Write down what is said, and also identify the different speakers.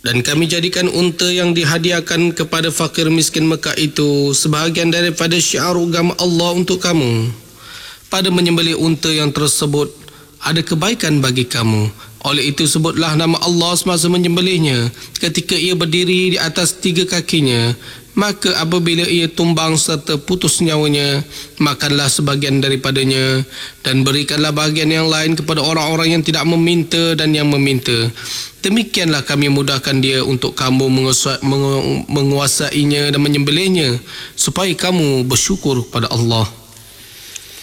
Speaker 1: Dan kami jadikan unta yang dihadiahkan kepada fakir miskin Mekah itu sebahagian daripada syiar agama Allah untuk kamu. Pada menyembelih unta yang tersebut, ada kebaikan bagi kamu. Oleh itu sebutlah nama Allah semasa menyembelihnya. Ketika ia berdiri di atas 3 kakinya, maka apabila ia tumbang serta putus nyawanya, makanlah sebagian daripadanya dan berikanlah bahagian yang lain kepada orang-orang yang tidak meminta dan yang meminta. Demikianlah kami mudahkan dia untuk kamu menguasainya dan menyembelihnya, supaya kamu bersyukur kepada Allah.